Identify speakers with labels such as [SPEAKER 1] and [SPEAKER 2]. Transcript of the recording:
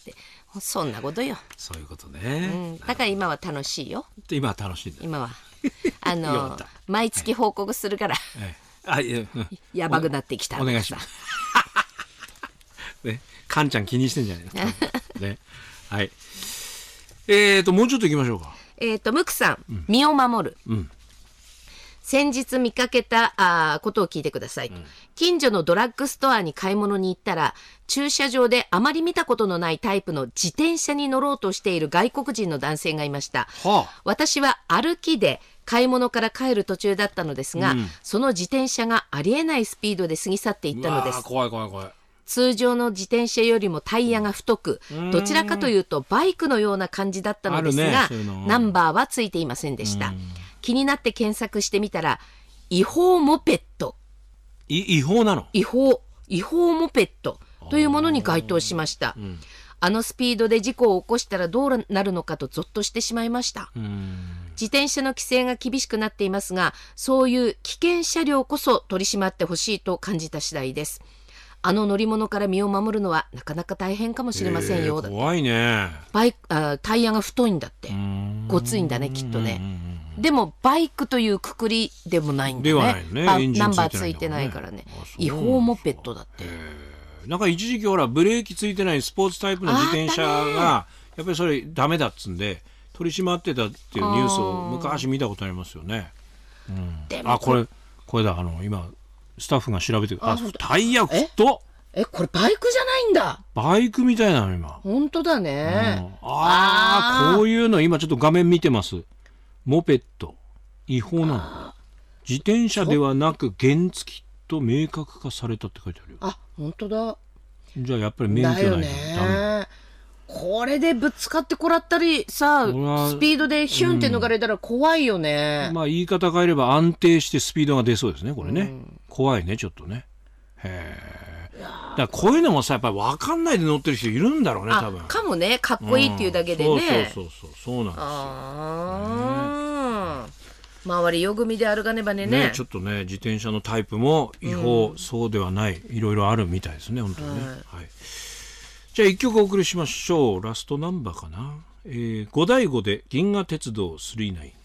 [SPEAKER 1] ってそんなことよ、
[SPEAKER 2] そういうことね、
[SPEAKER 1] だから今は楽しいよ。
[SPEAKER 2] 今は楽しいんだ。
[SPEAKER 1] 今は
[SPEAKER 2] よかった
[SPEAKER 1] 毎月報告するから、
[SPEAKER 2] いや、
[SPEAKER 1] やばくなってきた
[SPEAKER 2] お願いしますね、カンちゃん気にしてんじゃないのね。はい、もうちょっと行きましょうか。
[SPEAKER 1] ムクさん、身を守る、先日見かけたことを聞いてください、近所のドラッグストアに買い物に行ったら、駐車場であまり見たことのないタイプの自転車に乗ろうとしている外国人の男性がいました、私は歩きで買い物から帰る途中だったのですが、その自転車がありえないスピードで過ぎ去っていったのです。
[SPEAKER 2] 怖い怖い怖い。
[SPEAKER 1] 通常の自転車よりもタイヤが太く、どちらかというとバイクのような感じだったのですが、ナンバーはついていませんでした。気になって検索してみたら、違法モペット、
[SPEAKER 2] 違法なの？
[SPEAKER 1] 違法モペットというものに該当しました。あのスピードで事故を起こしたらどうなるのかとゾッとしてしまいました。自転車の規制が厳しくなっていますが、そういう危険車両こそ取り締まってほしいと感じた次第です。あの乗り物から身を守るのはなかなか大変かもしれませんよ。
[SPEAKER 2] 怖いね。
[SPEAKER 1] タイヤが太いんだって。ごついんだね、きっとね。でもバイクというくくりでもないんだね。
[SPEAKER 2] ではないね。
[SPEAKER 1] ナンバーついてないからね。違法モペットだって。
[SPEAKER 2] なんか一時期ほらブレーキついてないスポーツタイプの自転車がやっぱりそれダメだっつんで取り締まってたっていうニュースを昔見たことありますよね。これだ、今スタッフが調べてる。タイヤ太っ。
[SPEAKER 1] これバイクじゃないんだ。
[SPEAKER 2] バイクみたいなの今。
[SPEAKER 1] 本当だね。
[SPEAKER 2] こういうの今ちょっと画面見てます。モペット違法なの。自転車ではなく原付と明確化されたって書いてあるよ。
[SPEAKER 1] 本当だ。
[SPEAKER 2] じゃあやっぱり免許ないとダメ。
[SPEAKER 1] これでぶつかってこらったりさ、スピードでヒュンって抜かれたら怖いよね。
[SPEAKER 2] 言い方変えれば安定してスピードが出そうですね、これね。怖いね、ちょっとね。だからこういうのもさ、やっぱり分かんないで乗ってる人いるんだろうね、多分。
[SPEAKER 1] かもね、かっこいいっていうだけでね。
[SPEAKER 2] そうなんですよ。
[SPEAKER 1] 周りよ組で歩かねばね。
[SPEAKER 2] ちょっとね、自転車のタイプも違法、そうではない、いろいろあるみたいですね、本当にね。じゃあ一曲お送りしましょう。ラストナンバーかな。五醍醐で銀河鉄道999。